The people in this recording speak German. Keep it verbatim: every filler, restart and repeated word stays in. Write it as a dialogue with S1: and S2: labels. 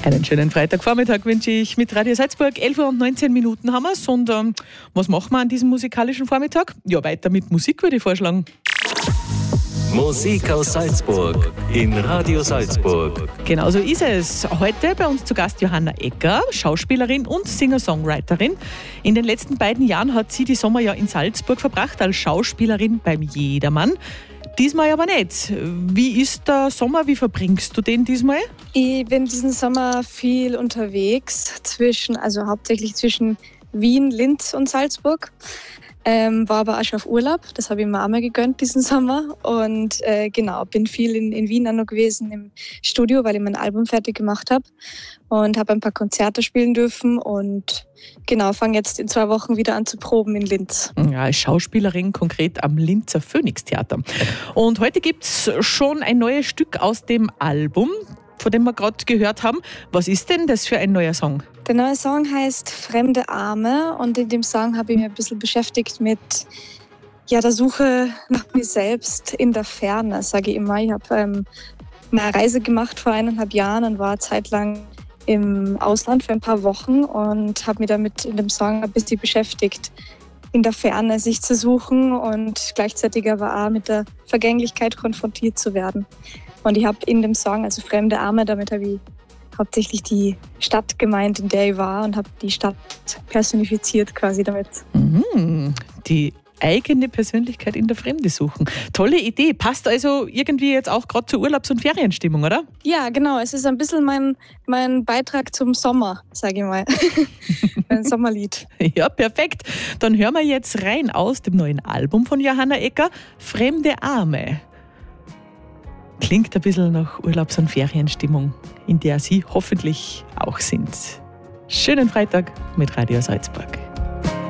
S1: Einen schönen Freitagvormittag wünsche ich mit Radio Salzburg. elf Uhr und neunzehn Minuten haben wir es. Und ähm, was machen wir an diesem musikalischen Vormittag? Ja, weiter mit Musik würde ich vorschlagen.
S2: Musik aus Salzburg in Radio Salzburg.
S1: Genau so ist es. Heute bei uns zu Gast Johanna Egger, Schauspielerin und Singer-Songwriterin. In den letzten beiden Jahren hat sie die Sommer ja in Salzburg verbracht als Schauspielerin beim Jedermann. Diesmal aber nicht. Wie ist der Sommer? Wie verbringst du den diesmal?
S3: Ich bin diesen Sommer viel unterwegs, zwischen, also hauptsächlich zwischen Wien, Linz und Salzburg. Ähm, war aber auch schon auf Urlaub, das habe ich mir auch mal gegönnt diesen Sommer. Und äh, genau, bin viel in, in Wien auch noch gewesen im Studio, weil ich mein Album fertig gemacht habe. Und habe ein paar Konzerte spielen dürfen und genau, fange jetzt in zwei Wochen wieder an zu proben in Linz.
S1: Ja, als Schauspielerin konkret am Linzer Phoenix-Theater. Und heute gibt es schon ein neues Stück aus dem Album, von dem wir gerade gehört haben. Was ist denn das für ein neuer Song?
S3: Der neue Song heißt Fremde Arme und in dem Song habe ich mich ein bisschen beschäftigt mit ja, der Suche nach mir selbst in der Ferne, sage ich immer. Ich habe ähm, eine Reise gemacht vor eineinhalb Jahren und war zeitlang im Ausland für ein paar Wochen und habe mich damit in dem Song ein bisschen beschäftigt, in der Ferne sich zu suchen und gleichzeitig aber auch mit der Vergänglichkeit konfrontiert zu werden. Und ich habe in dem Song, also Fremde Arme, damit habe ich hauptsächlich die Stadt gemeint, in der ich war und habe die Stadt personifiziert quasi damit.
S1: Mhm, die eigene Persönlichkeit in der Fremde suchen. Tolle Idee. Passt also irgendwie jetzt auch gerade zur Urlaubs- und Ferienstimmung, oder?
S3: Ja, genau. Es ist ein bisschen mein, mein Beitrag zum Sommer, sage ich mal. Ein Sommerlied.
S1: Ja, perfekt. Dann hören wir jetzt rein aus dem neuen Album von Johanna Egger, Fremde Arme. Klingt ein bisschen nach Urlaubs- und Ferienstimmung, in der Sie hoffentlich auch sind. Schönen Freitag mit Radio Salzburg.